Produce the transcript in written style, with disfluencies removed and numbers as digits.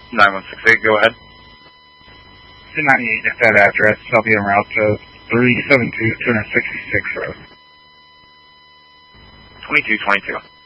9168, go ahead. 298 at that address. I'll be en route to 372 266 Road. 2222.